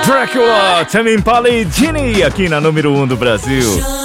Drácula, Tame Impala e Genie aqui na número 1 do Brasil.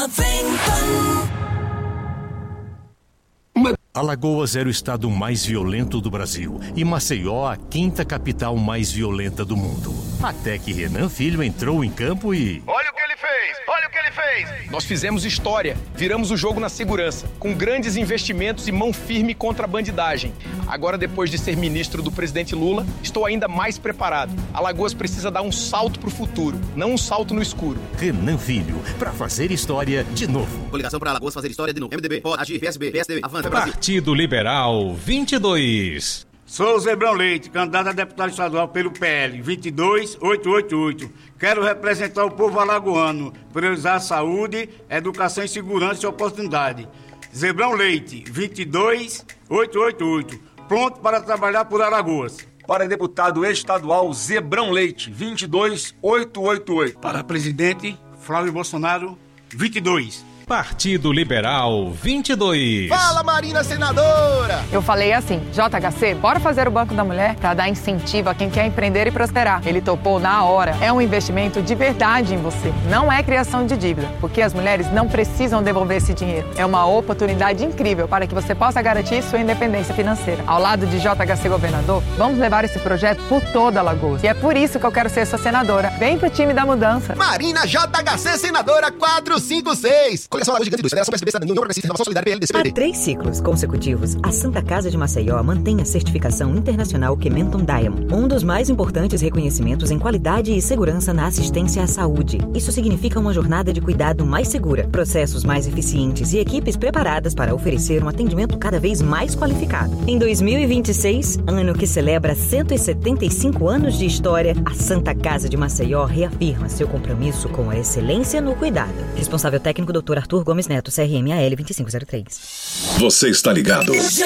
Alagoas era o estado mais violento do Brasil e Maceió a quinta capital mais violenta do mundo. Até que Renan Filho entrou em campo e... Olha o que ele fez! Olha o que ele fez! Nós fizemos história, viramos o jogo na segurança, com grandes investimentos e mão firme contra a bandidagem. Agora, depois de ser ministro do presidente Lula, estou ainda mais preparado. Alagoas precisa dar um salto pro futuro, não um salto no escuro. Renan Filho, pra fazer história de novo. Coligação para Alagoas fazer história de novo. MDB, pode agir, PSB, PSDB, Avança, Brasil. Partido Liberal 22. Sou Zebrão Leite, candidato a deputado estadual pelo PL 22888. Quero representar o povo alagoano, priorizar a saúde, educação e segurança e oportunidade. Zebrão Leite 22888. Pronto para trabalhar por Alagoas. Para deputado estadual Zebrão Leite 22888. Para presidente Flávio Bolsonaro 22. Partido Liberal 22. Fala, Marina Senadora! Eu falei assim, JHC, bora fazer o Banco da Mulher para dar incentivo a quem quer empreender e prosperar. Ele topou na hora. É um investimento de verdade em você. Não é criação de dívida, porque as mulheres não precisam devolver esse dinheiro. É uma oportunidade incrível para que você possa garantir sua independência financeira. Ao lado de JHC Governador, vamos levar esse projeto por toda Alagoas. E é por isso que eu quero ser sua senadora. Vem pro time da mudança. Marina JHC Senadora 456. Coligação Alagoas Gigante 2, Federação PSB, Cidadania, União Progressista, Renovação Solidária, PL, DCPD. Há 3 ciclos consecutivos, a Santa Casa de Maceió mantém a certificação internacional Kementon Diamond, um dos mais importantes reconhecimentos em qualidade e segurança na assistência à saúde. Isso significa uma jornada de cuidado mais segura, processos mais eficientes e equipes preparadas para oferecer um atendimento cada vez mais qualificado. Em 2026, ano que celebra 175 anos de história, a Santa Casa de Maceió reafirma seu compromisso com a excelência no cuidado. Responsável técnico Dr. Arthur Gomes Neto, CRM AL 2503. Você está ligado?